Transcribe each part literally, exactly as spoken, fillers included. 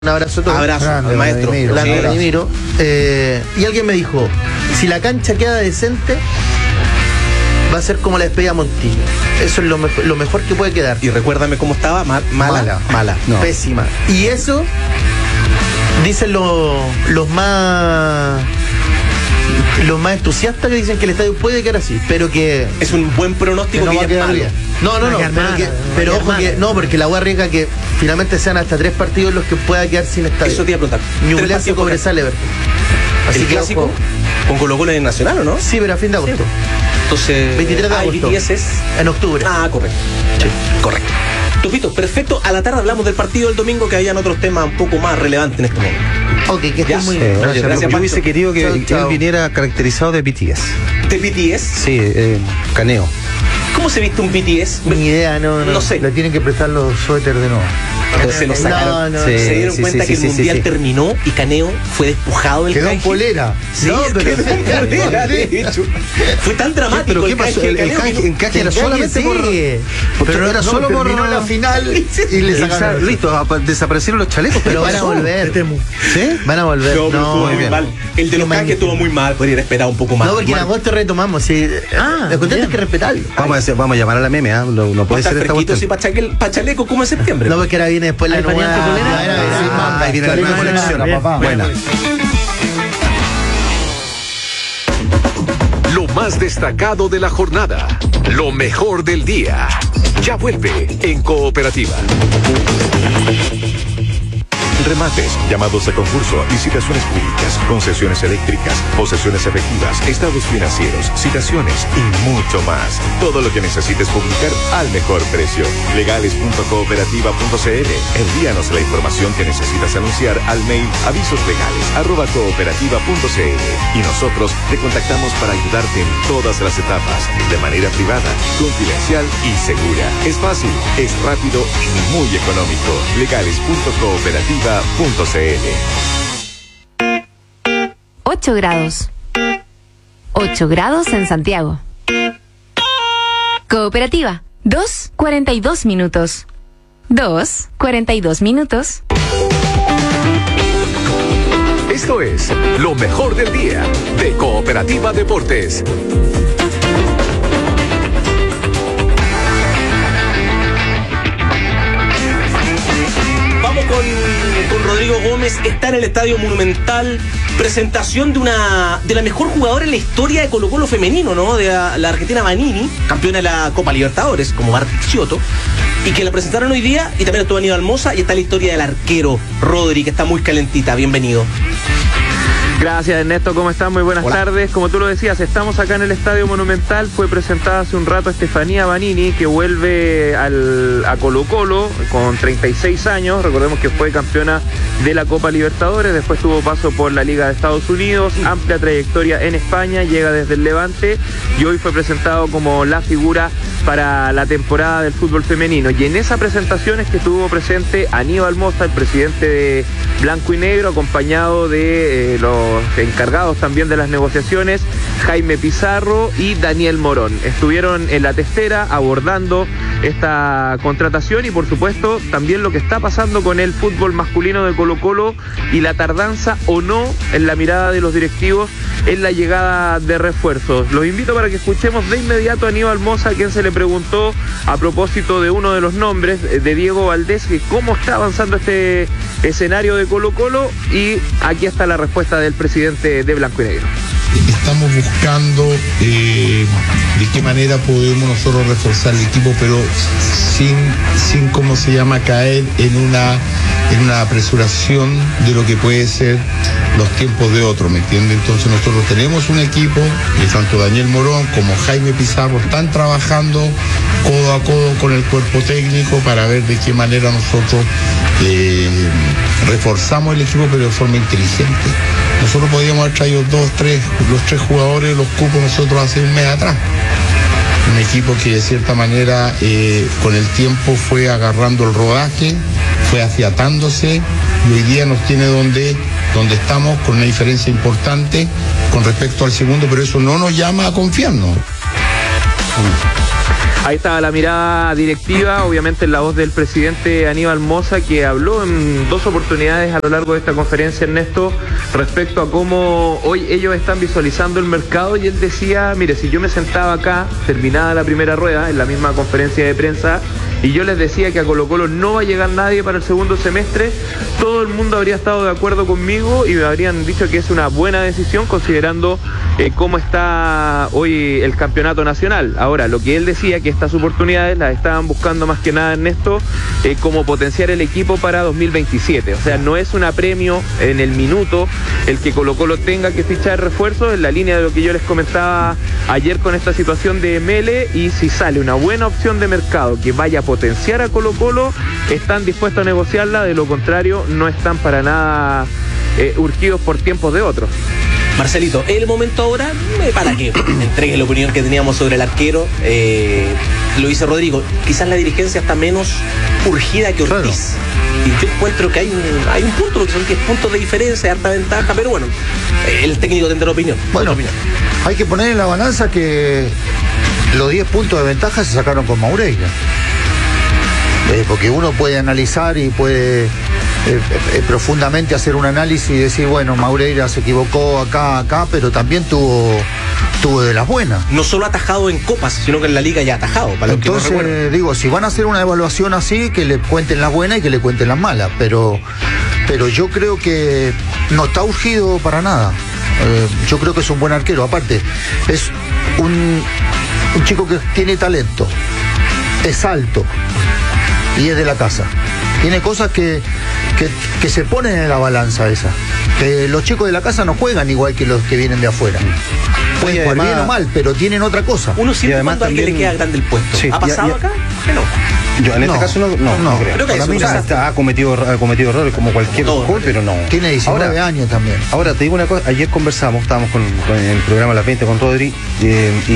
Un abrazo a todos. Abrazo Grande, al maestro. Vladimiro. Grande, Sí. Vladimiro. Eh, y alguien me dijo, si la cancha queda decente, va a ser como la despedida Montilla. Eso es lo, mejor, lo mejor que puede quedar. Y recuérdame cómo estaba, Ma- mala, Mala. mala. No. Pésima. Y eso dicen los, los más los más entusiastas, que dicen que el estadio puede quedar así, pero que Es un buen pronóstico Que no que va ya a quedar es malo. bien. no, no, Va a no, quedar pero, mal, que- va a pero quedar ojo mal. que no, porque la agua arriesga que finalmente sean hasta tres partidos los que pueda quedar sin estadio. Eso te iba a preguntar. Tres Ñublense, partidos Cobresal, Everton. por- Así El que clásico ojo. con Colo Colo en el Nacional, ¿o no? Sí, pero a fin de agosto. Entonces. veintitrés de ah, y agosto. diez es. En octubre. Ah, correcto. Sí, correcto. Tupito, perfecto. A la tarde hablamos del partido del domingo, que hayan otros temas un poco más relevantes en este momento. Ok, que Ya. estés muy Sí, bien. gracias, Gracias, Pancho. yo hubiese querido que Chao, él chao. viniera caracterizado de B T S. ¿De B T S? Sí, eh, caneo. ¿Cómo se viste un B T S? Ni idea, no, no. No sé. Le tienen que prestar los suéteres de nuevo. Se lo sacaron. No, no, Sí, Se dieron sí, cuenta sí, que sí, el sí, mundial sí. terminó y Caneo fue despojado del Quedó en canje. polera. Sí, No, pero- quedó en polera, de hecho. Fue tan dramático. ¿Pero qué el pasó? canje El, de el Caneo canje, que el canje era El canje solamente sí. por... Pero era no, solo por... terminó la final y le sacaron... Listo, apa- desaparecieron los chalecos. Pero ¿qué van a pasó? volver. ¿Sí? Van a volver. No, pero estuvo muy muy bien. mal. El de los Qué canjes magnífico. estuvo muy mal. Podría haber esperado un poco más. No, porque en Mal. agosto retomamos. Sí. Ah, Lo contento bien. es que respetarlo. Vamos a, hacer- vamos a llamar a la meme, ¿ah? No, no Va a puede estar ser esta fresquito, cuestión. sí, para chaleco como en septiembre. No, porque ahora viene después la ¿Hay nueva. variante colera? primavera, Ah, verano. ahí viene la Chaleco nueva colera. colección, Bien, papá. buena. Buena. Lo más destacado de la jornada, lo mejor del día. Ya vuelve en Cooperativa. Remates, llamados a concurso, licitaciones públicas, concesiones eléctricas, posesiones efectivas, estados financieros, citaciones y mucho más. Todo lo que necesites publicar al mejor precio. legales punto cooperativa punto c l. Envíanos la información que necesitas anunciar al mail avisoslegales arroba cooperativa punto c l y nosotros te contactamos para ayudarte en todas las etapas, de manera privada, confidencial y segura. Es fácil, es rápido y muy económico. legales punto cooperativa punto c l. ocho grados. ocho grados en Santiago. Cooperativa. dos, cuarenta y dos minutos. dos, cuarenta y dos minutos. Esto es lo mejor del día de Cooperativa Deportes. Vamos con, con Rodrigo Gómez. Está en el Estadio Monumental. Presentación de una de la mejor jugadora en la historia de Colo Colo femenino, ¿no? De la, la argentina Vanini, campeona de la Copa Libertadores, como Bartichotto. Y que la presentaron hoy día. Y también estuvo Aníbal Mosa. Y está la historia del arquero Rodri, que está muy calentita. Bienvenido. Gracias, Ernesto, ¿cómo están? Muy buenas Hola. tardes. Como tú lo decías, estamos acá en el Estadio Monumental. Fue presentada hace un rato Estefanía Vanini, que vuelve al, a Colo Colo con treinta y seis años. Recordemos que fue campeona de la Copa Libertadores, después tuvo paso por la Liga de Estados Unidos, amplia trayectoria en España, llega desde el Levante y hoy fue presentado como la figura para la temporada del fútbol femenino. Y en esa presentación es que estuvo presente Aníbal Mosa, el presidente de Blanco y Negro, acompañado de eh, los encargados también de las negociaciones, Jaime Pizarro y Daniel Morón. Estuvieron en la testera abordando esta contratación y por supuesto también lo que está pasando con el fútbol masculino de Colo Colo y la tardanza o no en la mirada de los directivos en la llegada de refuerzos. Los invito para que escuchemos de inmediato a Aníbal Mosa, a quien se le preguntó a propósito de uno de los nombres de Diego Valdés, que cómo está avanzando este escenario de Colo Colo, y aquí está la respuesta del presidente de Blanco y Negro. Estamos buscando eh, de qué manera podemos nosotros reforzar el equipo, pero sin, sin cómo se llama, caer en una, en una apresuración de lo que puede ser los tiempos de otros, ¿me entiendes? Entonces nosotros tenemos un equipo, y tanto Daniel Morón como Jaime Pizarro están trabajando codo a codo con el cuerpo técnico para ver de qué manera nosotros eh, reforzamos el equipo, pero de forma inteligente. Nosotros podíamos haber traído dos, tres, los tres jugadores, los cupos nosotros hace un mes atrás. Un equipo que de cierta manera eh, con el tiempo fue agarrando el rodaje, fue afiatándose y hoy día nos tiene donde, donde estamos, con una diferencia importante con respecto al segundo, pero eso no nos llama a confiarnos. Ahí estaba la mirada directiva, obviamente en la voz del presidente Aníbal Mosa, que habló en dos oportunidades a lo largo de esta conferencia, Ernesto, respecto a cómo hoy ellos están visualizando el mercado, y él decía, mire, si yo me sentaba acá, terminada la primera rueda, en la misma conferencia de prensa, y yo les decía que a Colo Colo no va a llegar nadie para el segundo semestre, todo el mundo habría estado de acuerdo conmigo y me habrían dicho que es una buena decisión considerando eh, cómo está hoy el campeonato nacional. Ahora, lo que él decía, que estas oportunidades las estaban buscando más que nada, Ernesto, eh, como potenciar el equipo para dos mil veintisiete. O sea, no es un apremio en el minuto el que Colo Colo tenga que fichar refuerzos, en la línea de lo que yo les comentaba ayer con esta situación de Mele, y si sale una buena opción de mercado que vaya a potenciar a Colo Colo, están dispuestos a negociarla, de lo contrario no están para nada eh, urgidos por tiempos de otros. Marcelito, el momento ahora eh, para que entregue la opinión que teníamos sobre el arquero. Eh, lo dice Rodrigo, quizás la dirigencia está menos urgida que Ortiz. Claro. Y yo encuentro que hay un, hay un punto, porque son diez puntos de diferencia, harta ventaja, pero bueno, eh, el técnico tendrá opinión. Bueno, opinión. Hay que poner en la balanza que los diez puntos de ventaja se sacaron con Maureira. Eh, porque uno puede analizar y puede eh, eh, profundamente hacer un análisis y decir, bueno, Maureira se equivocó acá, acá, pero también tuvo, tuvo de las buenas. No solo ha atajado en copas, sino que en la liga ya ha atajado. Para Entonces, que no digo, si van a hacer una evaluación así, que le cuenten las buenas y que le cuenten las malas, pero, pero yo creo que no está urgido para nada. Eh, yo creo que es un buen arquero. Aparte, es un, un chico que tiene talento, es alto y es de la casa. Tiene cosas que, que, que se ponen en la balanza esa. Que los chicos de la casa no juegan igual que los que vienen de afuera. Pueden jugar bien o mal, pero tienen otra cosa. Uno siempre cuando a alguien le queda grande el puesto. Sí, ¿Ha pasado y, y, acá? Que no. Yo en este no, caso no, no, no, no creo. creo que Para mí está, ha, cometido, ha cometido errores como cualquier jugador, pero no. Tiene diecinueve ahora, años también. Ahora te digo una cosa, ayer conversamos, estábamos con, con el programa Las veinte con Rodri, eh, y,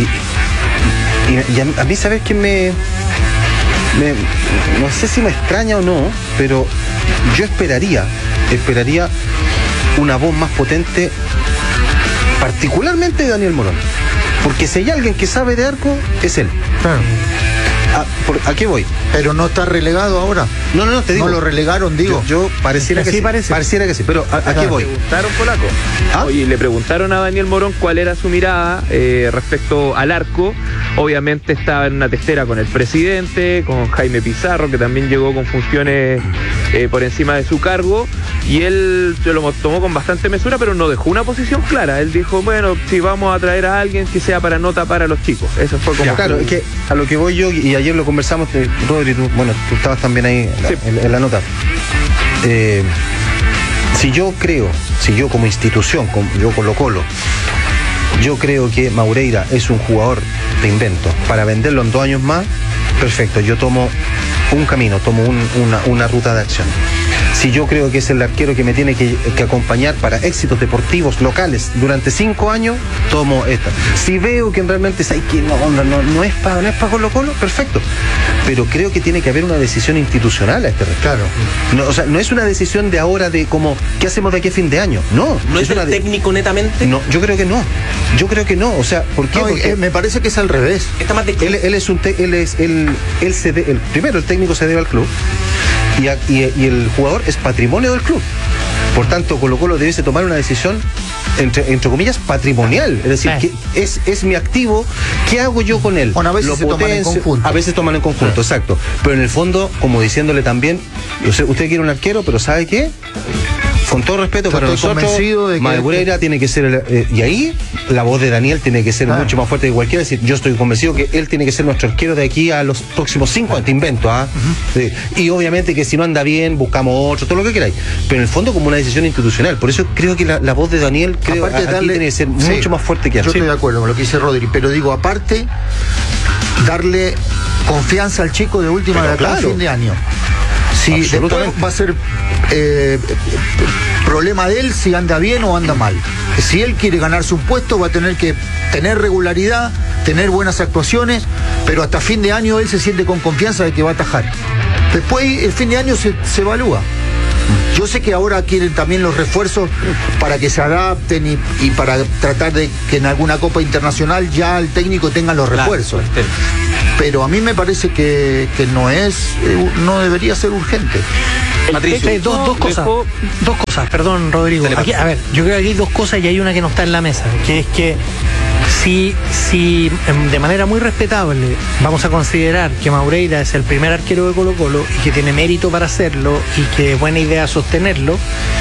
y, y a, a mí, ¿sabes qué me, me... No sé si me extraña o no, pero yo esperaría, esperaría una voz más potente, particularmente de Daniel Morón. Porque si hay alguien que sabe de arco, es él. Claro. ¿A, por, ¿a qué voy? Pero no está relegado ahora. No, no, no, te digo. No lo relegaron, digo. Yo, yo pareciera que sí. Parece. Pareciera que sí, pero ¿a, a qué voy? ¿Le preguntaron, Polaco? ¿Ah? Oye, le preguntaron a Daniel Morón cuál era su mirada eh, respecto al arco. Obviamente estaba en una testera con el presidente, con Jaime Pizarro, que también llegó con funciones eh, por encima de su cargo, y él se lo tomó con bastante mesura, pero no dejó una posición clara. Él dijo, bueno, si vamos a traer a alguien que sea para no tapar a los chicos. Eso fue como... Ya, claro, es que a lo que voy yo, y ayer lo conversamos, eh, Rodri, tú, bueno, tú estabas también ahí en la, sí. en, en la nota. Eh, si yo creo, si yo como institución, como yo Colo Colo, yo creo que Maureira es un jugador de invento para venderlo en dos años más, perfecto, yo tomo un camino, tomo un, una, una ruta de acción. Si yo creo que es el arquero que me tiene que, que acompañar para éxitos deportivos locales durante cinco años, tomo esta. Si veo que realmente es, que no, no, no, no es para no es para Colo Colo, perfecto. Pero creo que tiene que haber una decisión institucional a este respecto. Claro. No, o sea, no es una decisión de ahora de como, ¿qué hacemos de aquí a fin de año? No. ¿No es, es una de... técnico netamente? No, yo creo que no. Yo creo que no. O sea, ¿por qué? No, Porque eh, me parece que es al revés. Está más de... él, él es un te, él es él, él se de, el, primero el técnico se debe al club. Y, a, y, y el jugador es patrimonio del club. Por tanto, Colo Colo debiese tomar una decisión, entre, entre comillas, patrimonial. Es decir, que es, es mi activo, ¿qué hago yo con él? Bueno, a veces Lo se potencio, toman en conjunto. A veces toman en conjunto, sí. Exacto. Pero en el fondo, como diciéndole también, usted, usted quiere un arquero, pero ¿sabe qué? Con todo respeto para nosotros, de Maureira tiene que ser, el, eh, y ahí la voz de Daniel tiene que ser ah. mucho más fuerte que cualquiera. Es decir, yo estoy convencido que él tiene que ser nuestro arquero de aquí a los próximos cinco años, te invento, ¿ah? Uh-huh. Sí. Y obviamente que si no anda bien, buscamos otro, todo lo que queráis. Pero en el fondo como una decisión institucional. Por eso creo que la, la voz de Daniel creo, aparte de darle, aquí tiene que ser sí, mucho más fuerte que yo así. Yo estoy de acuerdo con lo que dice Rodri, pero digo, aparte, darle confianza al chico de última pero de acá claro. a fin de año. Si después va a ser eh, problema de él si anda bien o anda mal. Si él quiere ganarse un puesto va a tener que tener regularidad, tener buenas actuaciones, pero hasta fin de año él se siente con confianza de que va a atajar. Después el fin de año se, se evalúa. Yo sé que ahora quieren también los refuerzos para que se adapten y, y para tratar de que en alguna Copa Internacional ya el técnico tenga los refuerzos. Claro. pero a mí me parece que, que no es, no debería ser urgente. Patricio, sí, dos, dos cosas, dejó... dos cosas, perdón, Rodrigo. Aquí, a ver, yo creo que hay dos cosas y hay una que no está en la mesa, que es que si, si de manera muy respetable vamos a considerar que Maureira es el primer arquero de Colo-Colo y que tiene mérito para hacerlo y que es buena idea sostenerlo,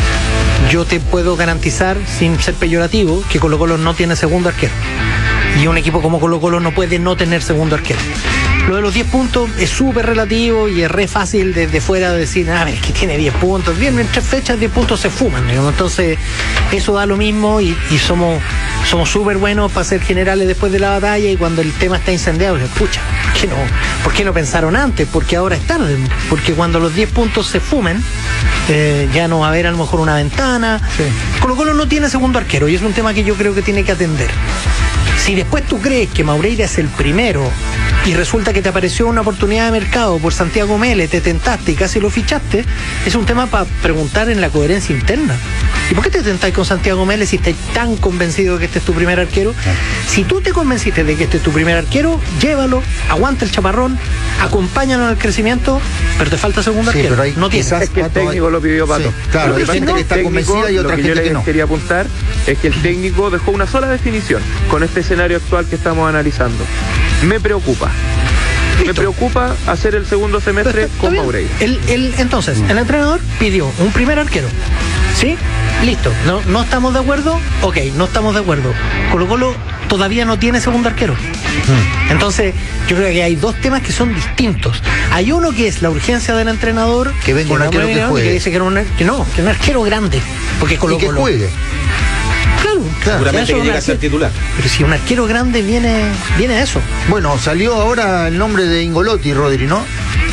yo te puedo garantizar, sin ser peyorativo, que Colo-Colo no tiene segundo arquero. Y un equipo como Colo-Colo no puede no tener segundo arquero. Lo de los diez puntos es súper relativo y es re fácil desde fuera decir, ah, es que tiene diez puntos. Bien, en tres fechas diez puntos se fuman, digamos. Entonces, eso da lo mismo y, y somos somos súper buenos para ser generales después de la batalla y cuando el tema está incendiado, pucha, ¿por qué no, ¿por qué no pensaron antes? Porque ahora es tarde. Porque cuando los diez puntos se fumen, eh, ya no va a haber a lo mejor una ventana. Sí. Colo-Colo no tiene segundo arquero y es un tema que yo creo que tiene que atender. Si después tú crees que Maureira es el primero y resulta que te apareció una oportunidad de mercado por Santiago Mele, te tentaste y casi lo fichaste, es un tema para preguntar en la coherencia interna. ¿Y por qué te tentáis con Santiago Mele si estás tan convencido de que este es tu primer arquero? Si tú te convenciste de que este es tu primer arquero, llévalo, aguanta el chaparrón, acompáñalo en el crecimiento, pero te falta segundo sí, arquero. No tienes. Es que el técnico lo pidió, Pato. Sí, claro, hay gente que está convencida y otra gente que no. Lo que yo les quería apuntar es que el técnico dejó una sola definición con este escenario actual que estamos analizando. Me preocupa. Listo. Me preocupa hacer el segundo semestre con Maureira. El, el, entonces, mm. el entrenador pidió un primer arquero. ¿Sí? Listo. ¿No, no estamos de acuerdo? Ok, no estamos de acuerdo. Colo-Colo todavía no tiene segundo arquero. Mm. Entonces, yo creo que hay dos temas que son distintos. Hay uno que es la urgencia del entrenador. Que venga un arquero que juegue. Que dice que, era un, que no, que un arquero grande. Porque Colo-Colo, y que juegue. Claro, claro, seguramente que llega a ser titular. Pero si un arquero grande viene, viene a eso. Bueno, salió ahora el nombre de Ingolotti, Rodri, ¿no?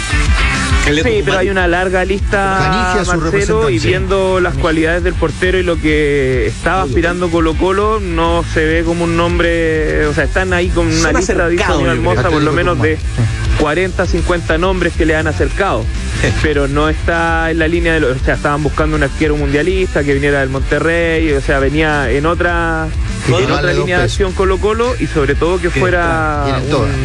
Sí, pero hay una larga lista, Marcelo, y viendo las cualidades del portero y lo que estaba aspirando Colo-Colo, no se ve como un nombre, o sea, están ahí con una lista de hermosa, por lo menos de cuarenta, cincuenta nombres que le han acercado, pero no está en la línea de los, o sea, estaban buscando un arquero mundialista que viniera del Monterrey, o sea, venía en otra, en otra línea de acción Colo-Colo y sobre todo que fuera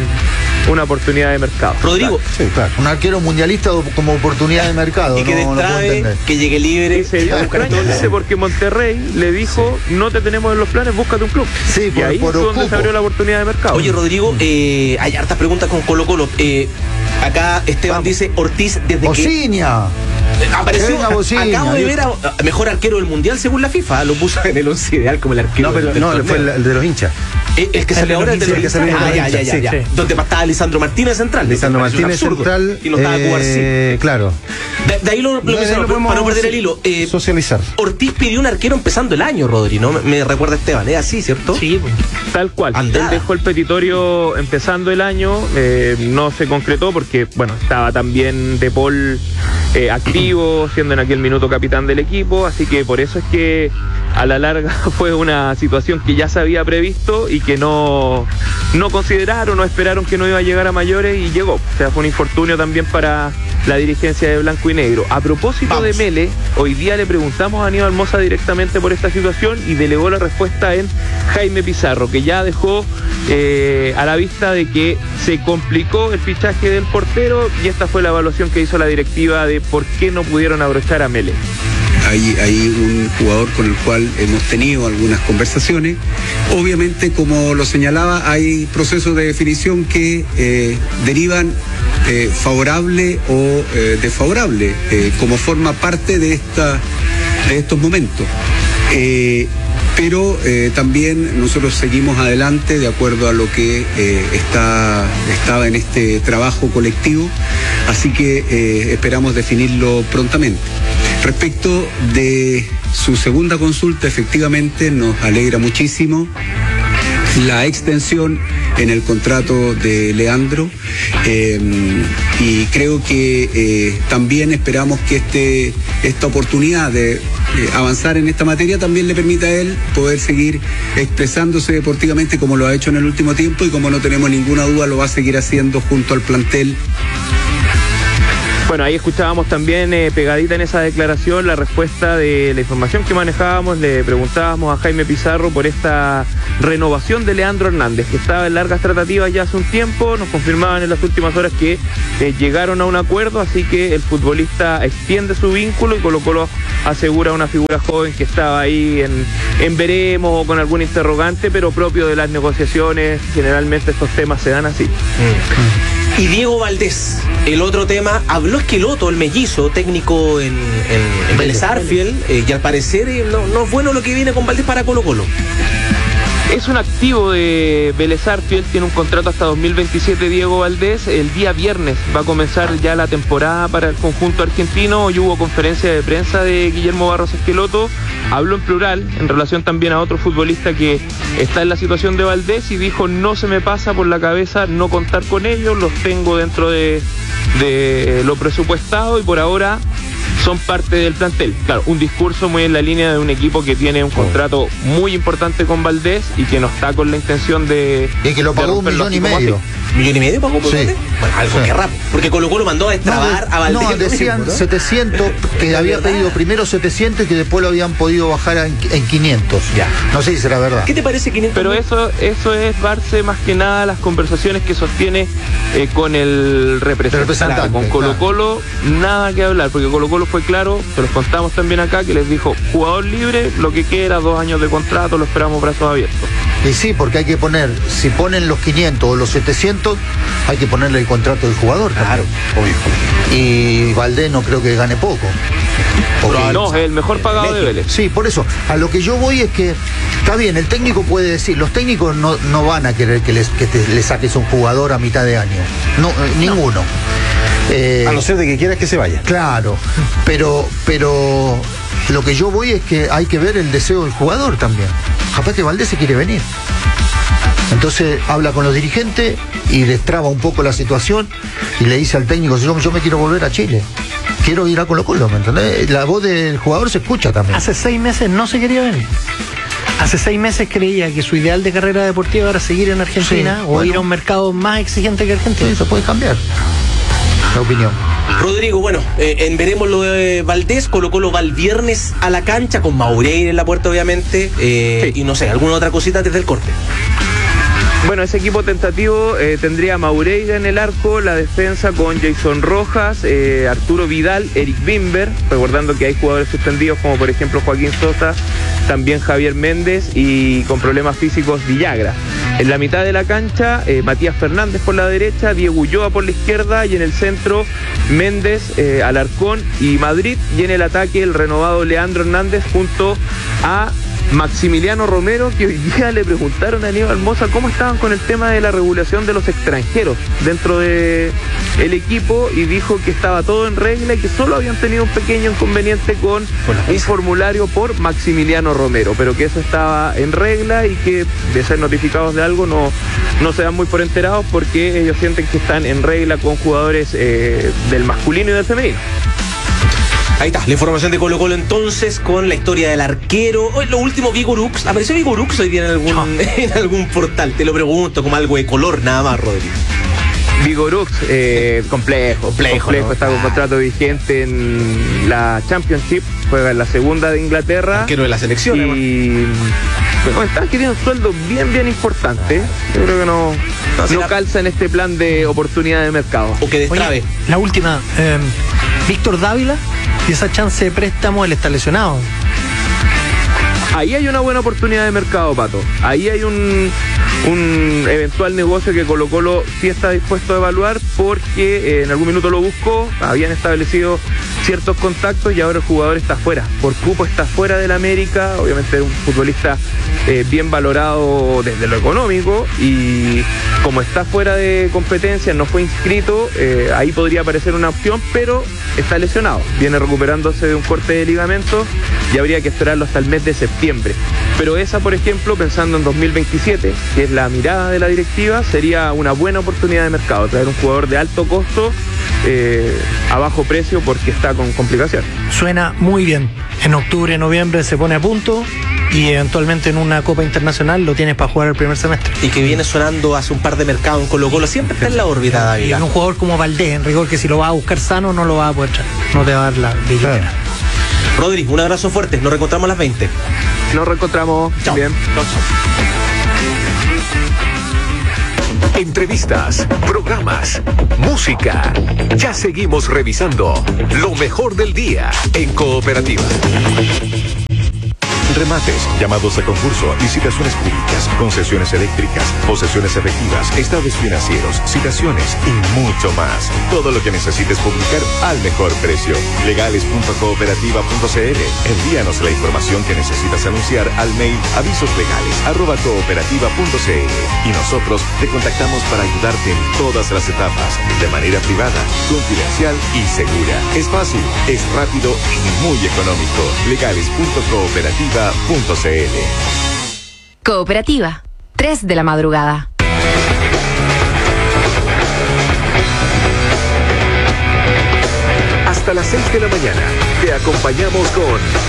un, una oportunidad de mercado. Rodrigo, claro. Sí, claro. Un arquero mundialista como oportunidad de mercado. Y que no, destrabe, no que llegue libre. Se dio extrañarse porque Monterrey le dijo, sí, no te tenemos en los planes, búscate un club. Sí, y por, ahí por fue donde se abrió la oportunidad de mercado. Oye, Rodrigo, eh, hay hartas preguntas con Colo-Colo. Eh, acá Esteban Vamos. dice, Ortiz desde Bocinia. que... Apareció, Bocinia, acabo de ver a, a mejor arquero del mundial según la FIFA, lo puso en el once ideal como el arquero. No, pero del, no, del fue el, el de los hinchas. El, el que sale ahora el de los hinchas. Ah, ya, ya, ya, ya. Sí, sí. Donde estaba Lisandro Martínez central. Lisandro Martínez central. Y no estaba eh, Cubarsí. Claro. De, de ahí lo, lo, de lo para no perder el hilo. Eh, socializar. Ortiz pidió un arquero empezando el año, Rodri, ¿no? Me, me recuerda a Esteban, ¿es así, cierto? Sí, pues, tal cual. Andá. Él dejó el petitorio empezando el año, eh, no se concretó porque, bueno, estaba también De Paul eh, activo, siendo en aquel minuto capitán del equipo, así que por eso es que a la larga fue una situación que ya se había previsto y que no, no consideraron o esperaron que no iba a llegar a mayores y llegó. O sea, fue un infortunio también para la dirigencia de Blanco y Negro. A propósito Vamos. de Mele, hoy día le preguntamos a Aníbal Mosa directamente por esta situación y delegó la respuesta en Jaime Pizarro, que ya dejó eh, a la vista de que se complicó el fichaje del portero y esta fue la evaluación que hizo la directiva de por qué no pudieron abrochar a Mele. Hay, hay un jugador con el cual hemos tenido algunas conversaciones. Obviamente, como lo señalaba, hay procesos de definición que eh, derivan eh, favorable o eh, desfavorable, eh, como forma parte de, esta, de estos momentos. Eh, pero eh, también nosotros seguimos adelante de acuerdo a lo que eh, está, estaba en este trabajo colectivo, así que eh, esperamos definirlo prontamente. Respecto de su segunda consulta, efectivamente nos alegra muchísimo la extensión en el contrato de Leandro eh, y creo que eh, también esperamos que este, esta oportunidad de eh, avanzar en esta materia también le permita a él poder seguir expresándose deportivamente como lo ha hecho en el último tiempo y como no tenemos ninguna duda lo va a seguir haciendo junto al plantel. Bueno, ahí escuchábamos también eh, pegadita en esa declaración la respuesta de la información que manejábamos. Le preguntábamos a Jaime Pizarro por esta renovación de Leandro Hernández, que estaba en largas tratativas ya hace un tiempo. Nos confirmaban en las últimas horas que eh, llegaron a un acuerdo, así que el futbolista extiende su vínculo y Colo Colo asegura una figura joven que estaba ahí en, en veremos o con algún interrogante, pero propio de las negociaciones. Generalmente estos temas se dan así. Mm. Y Diego Valdés, el otro tema, habló Esqueloto, el mellizo, técnico en, en, en Vélez Sarsfield, eh, y al parecer eh, no, no es bueno lo que viene con Valdés para Colo Colo. Es un activo de Vélez Sarsfield, tiene un contrato hasta dos mil veintisiete Diego Valdés. El día viernes va a comenzar ya la temporada para el conjunto argentino. Hoy hubo conferencia de prensa de Guillermo Barros Esqueloto, habló en plural en relación también a otro futbolista que está en la situación de Valdés y dijo: no se me pasa por la cabeza no contar con ellos, los tengo dentro de, de lo presupuestado y por ahora son parte del plantel. Claro, un discurso muy en la línea de un equipo que tiene un contrato muy importante con Valdés y que no está con la intención de... Y que lo pagó un millón y medio. ¿Millón y medio pagó por sí. Valdés? Bueno, algo sí. Que rápido. Porque Colo Colo mandó a destrabar no, a Valdés. No, decían mismo, ¿no? setecientos, que había pedido primero setecientos y que después lo habían podido bajar en, en quinientos. Ya. No sé si será verdad. ¿Qué te parece quinientos? Pero eso, eso es darse más que nada las conversaciones que sostiene eh, con el representante. representante con Colo Colo, claro. Nada que hablar, porque Colo Colo fue claro, se los contamos también acá, que les dijo: jugador libre, lo que quiera, dos años de contrato, lo esperamos brazos abiertos. Y sí, porque hay que poner, si ponen los quinientos o los setecientos, hay que ponerle el contrato del jugador. Claro, también. Obvio. Y Valdés no creo que gane poco. Porque no, es el mejor pagado de Vélez. Sí, por eso, a lo que yo voy es que, está bien, el técnico puede decir, los técnicos no, no van a querer que, les, que te, le saques un jugador a mitad de año. No, eh, ninguno. Eh, a no ser de que quieras que se vaya. Claro, pero, pero lo que yo voy es que hay que ver el deseo del jugador también. Capaz que Valdés se quiere venir. Entonces habla con los dirigentes y destraba un poco la situación y le dice al técnico: yo, yo me quiero volver a Chile, quiero ir a Colo Colo, ¿me entendés? La voz del jugador se escucha también. Hace seis meses no se quería venir. Hace seis meses creía que su ideal de carrera deportiva era seguir en Argentina, sí, o bueno, ir a un mercado más exigente que Argentina. Sí, eso puede cambiar la opinión. Rodrigo, bueno, eh, en veremos lo de Valdés. Colo Colo va el viernes a la cancha con Maureira en la puerta, obviamente, eh, sí. Y no sé, alguna otra cosita antes del corte. Bueno, ese equipo tentativo eh, tendría a Maureira en el arco, la defensa con Jason Rojas, eh, Arturo Vidal, Eric Bimber, recordando que hay jugadores suspendidos como por ejemplo Joaquín Sosa, también Javier Méndez y con problemas físicos Villagra. En la mitad de la cancha, eh, Matías Fernández por la derecha, Diego Ulloa por la izquierda y en el centro Méndez, eh, Alarcón y Madrid, y en el ataque el renovado Leandro Hernández junto a Maximiliano Romero, que hoy día le preguntaron a Aníbal Mosa cómo estaban con el tema de la regulación de los extranjeros dentro de el equipo y dijo que estaba todo en regla y que solo habían tenido un pequeño inconveniente con un formulario por Maximiliano Romero, pero que eso estaba en regla y que de ser notificados de algo no, no se dan muy por enterados porque ellos sienten que están en regla con jugadores eh, del masculino y del femenino. Ahí está, la información de Colo Colo entonces con la historia del arquero. Hoy lo último, Vigorux. ¿Apareció Vigorux hoy día en algún, no. en algún portal? Te lo pregunto, como algo de color nada más, Rodrigo. Vigorux, eh, complejo, complejo, complejo ¿no? Está con contrato vigente en la Championship, juega en la segunda de Inglaterra. Arquero de la selección. Y bueno, está adquiriendo un sueldo bien, bien importante. Yo creo que no, no, no calza en este plan de oportunidad de mercado. O que destrabe. Oye, la última, eh, Víctor Dávila. Y esa chance de préstamo, él está lesionado. Ahí hay una buena oportunidad de mercado, Pato. Ahí hay un, un eventual negocio que Colo Colo sí está dispuesto a evaluar porque eh, en algún minuto lo buscó, habían establecido ciertos contactos y ahora el jugador está fuera. Por cupo está fuera del América, obviamente es un futbolista eh, bien valorado desde lo económico y como está fuera de competencia, no fue inscrito, eh, ahí podría aparecer una opción, pero está lesionado, viene recuperándose de un corte de ligamentos y habría que esperarlo hasta el mes de septiembre. Pero esa, por ejemplo, pensando en dos mil veintisiete, que es la mirada de la directiva, sería una buena oportunidad de mercado, traer un jugador de alto costo eh, a bajo precio porque está con complicaciones. Suena muy bien. En octubre, noviembre se pone a punto y eventualmente en una Copa Internacional lo tienes para jugar el primer semestre. Y que viene sonando hace un par de mercados en Colo Colo, siempre está en la órbita, David. Y en un jugador como Valdés, en rigor, que si lo vas a buscar sano no lo vas a poder traer, no te va a dar la billetera. Claro. Rodri, un abrazo fuerte, nos reencontramos a las veinte. Nos reencontramos. Chao. Bien. Chao, chao. Entrevistas, programas, música. Ya seguimos revisando lo mejor del día en Cooperativa. Remates, llamados a concurso, licitaciones públicas, concesiones eléctricas, posesiones efectivas, estados financieros, citaciones y mucho más. Todo lo que necesites publicar al mejor precio. legales punto cooperativa punto c l. Envíanos la información que necesitas anunciar al mail avisoslegales arroba cooperativa punto c l y nosotros te contactamos para ayudarte en todas las etapas, de manera privada, confidencial y segura. Es fácil, es rápido y muy económico. legales punto cooperativa punto c l. Cooperativa, tres de la madrugada. Hasta las seis de la mañana te acompañamos con